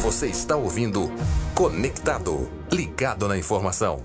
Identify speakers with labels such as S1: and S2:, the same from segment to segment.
S1: Você está ouvindo Conectado, ligado na informação.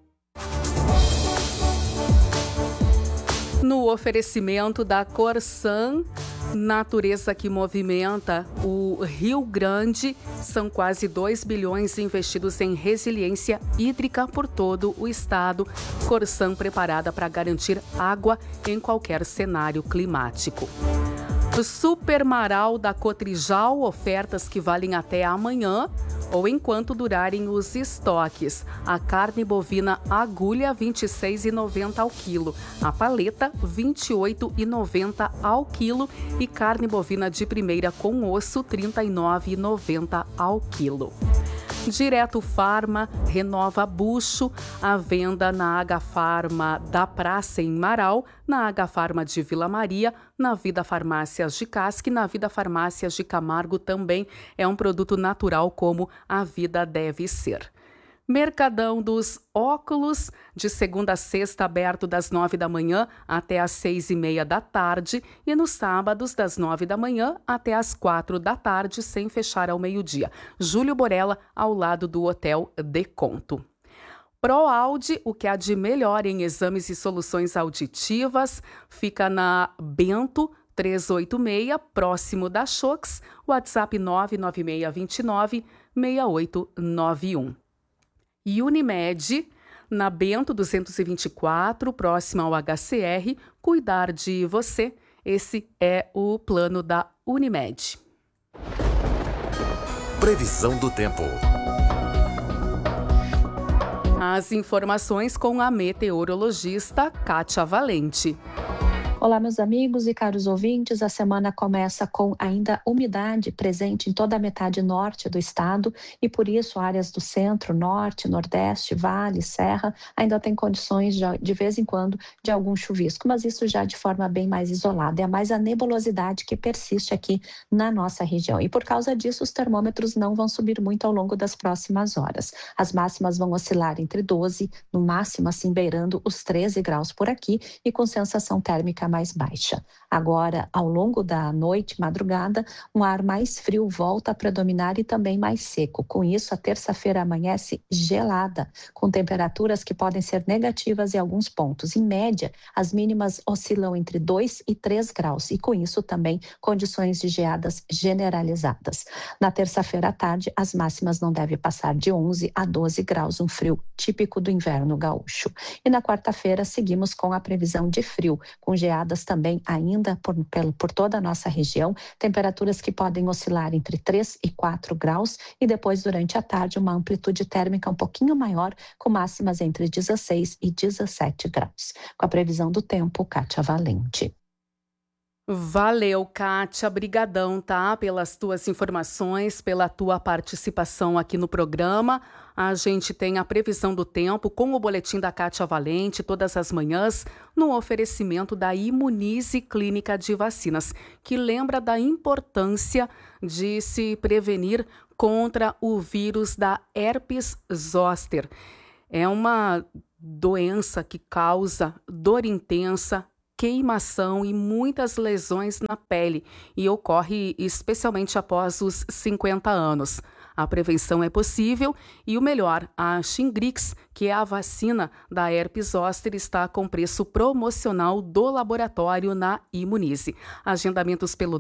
S2: No oferecimento da Corsan, natureza que movimenta o Rio Grande, são quase 2 bilhões investidos em resiliência hídrica por todo o estado. Corsan preparada para garantir água em qualquer cenário climático. O Super Marau da Cotrijal, ofertas que valem até amanhã ou enquanto durarem os estoques. A carne bovina agulha R$ 26,90 ao quilo, a paleta R$ 28,90 ao quilo e carne bovina de primeira com osso R$ 39,90 ao quilo. Direto Farma renova bucho, a venda na Agafarma da Praça em Marau, na Agafarma de Vila Maria, na Vida Farmácias de Casque e na Vida Farmácias de Camargo também. É um produto natural como a vida deve ser. Mercadão dos Óculos, de segunda a sexta, aberto das 9 da manhã até as 6:30 da tarde e nos sábados das 9 da manhã até as 4 da tarde, sem fechar ao meio-dia. Júlio Borella, ao lado do Hotel Deconto. ProAude, o que há de melhor em exames e soluções auditivas, fica na Bento 386, próximo da Chox, WhatsApp 99629-6891. E Unimed, na Bento 224, próximo ao HCR, cuidar de você. Esse é o plano da Unimed.
S1: Previsão do tempo.
S2: As informações com a meteorologista Kátia Valente.
S3: Olá, meus amigos e caros ouvintes. A semana começa com ainda umidade presente em toda a metade norte do estado e, por isso, áreas do centro, norte, nordeste, vale, serra, ainda tem condições de vez em quando de algum chuvisco, mas isso já de forma bem mais isolada. É mais a nebulosidade que persiste aqui na nossa região. E por causa disso, os termômetros não vão subir muito ao longo das próximas horas. As máximas vão oscilar entre 12, no máximo assim beirando os 13 graus por aqui e com sensação térmica mais baixa. Agora, ao longo da noite, madrugada, um ar mais frio volta a predominar e também mais seco. Com isso, a terça-feira amanhece gelada, com temperaturas que podem ser negativas em alguns pontos. Em média, as mínimas oscilam entre 2 e 3 graus e, com isso, também condições de geadas generalizadas. Na terça-feira à tarde, as máximas não devem passar de 11 a 12 graus, um frio típico do inverno gaúcho. E na quarta-feira, seguimos com a previsão de frio, com geadas também ainda por toda a nossa região, temperaturas que podem oscilar entre 3 e 4 graus e depois, durante a tarde, uma amplitude térmica um pouquinho maior, com máximas entre 16 e 17 graus. Com a previsão do tempo, Kátia Valente.
S2: Valeu, Kátia, brigadão, tá? Pelas tuas informações, pela tua participação aqui no programa. A gente tem a previsão do tempo com o boletim da Kátia Valente todas as manhãs no oferecimento da Imunize Clínica de Vacinas, que lembra da importância de se prevenir contra o vírus da herpes zoster. É uma doença que causa dor intensa, queimação e muitas lesões na pele e ocorre especialmente após os 50 anos. A prevenção é possível e o melhor, a Shingrix, que é a vacina da herpes zoster, está com preço promocional do laboratório na Imunize. Agendamentos pelo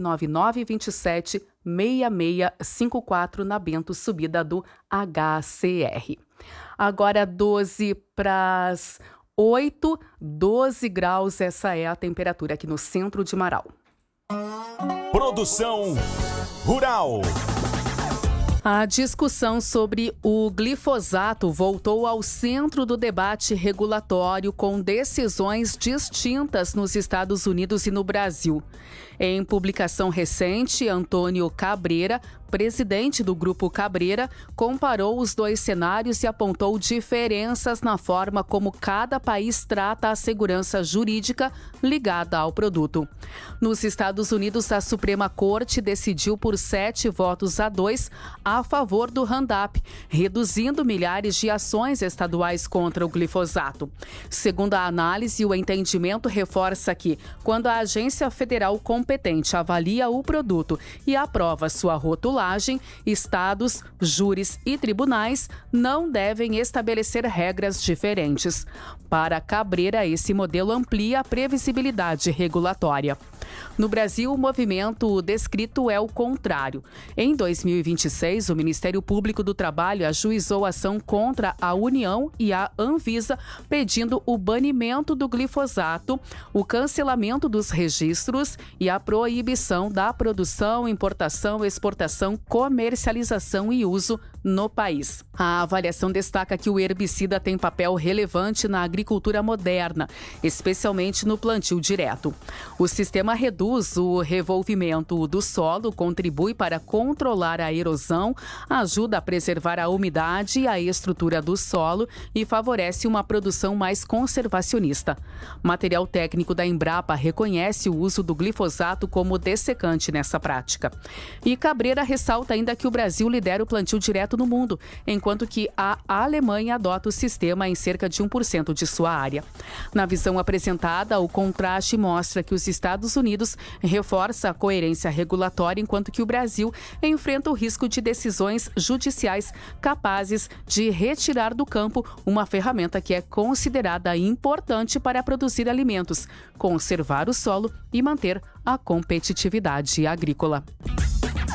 S2: 99927-6654 na Bento, subida do HCR. Agora 12 para as 8, 12 graus, essa é a temperatura aqui no centro de Marau.
S4: Produção Rural.
S2: A discussão sobre o glifosato voltou ao centro do debate regulatório com decisões distintas nos Estados Unidos e no Brasil. Em publicação recente, Antônio Cabreira, presidente do Grupo Cabreira, comparou os dois cenários e apontou diferenças na forma como cada país trata a segurança jurídica ligada ao produto. Nos Estados Unidos, a Suprema Corte decidiu por 7-2 a favor do Roundup, reduzindo milhares de ações estaduais contra o glifosato. Segundo a análise, o entendimento reforça que, quando a agência federal competente avalia o produto e aprova sua rotulagem, modelagem, estados, júris e tribunais não devem estabelecer regras diferentes. Para a cabreira, esse modelo amplia a previsibilidade regulatória. No Brasil, o movimento descrito é o contrário. Em 2026, o Ministério Público do Trabalho ajuizou ação contra a União e a Anvisa, pedindo o banimento do glifosato, o cancelamento dos registros e a proibição da produção, importação, exportação, comercialização e uso no país. A avaliação destaca que o herbicida tem papel relevante na agricultura moderna, especialmente no plantio direto. O sistema reduz o revolvimento do solo, contribui para controlar a erosão, ajuda a preservar a umidade e a estrutura do solo e favorece uma produção mais conservacionista. Material técnico da Embrapa reconhece o uso do glifosato como dessecante nessa prática. E Cabreira ressalta ainda que o Brasil lidera o plantio direto no mundo, enquanto que a Alemanha adota o sistema em cerca de 1% de sua área. Na visão apresentada, o contraste mostra que os Estados Unidos reforça a coerência regulatória, enquanto que o Brasil enfrenta o risco de decisões judiciais capazes de retirar do campo uma ferramenta que é considerada importante para produzir alimentos, conservar o solo e manter a competitividade agrícola.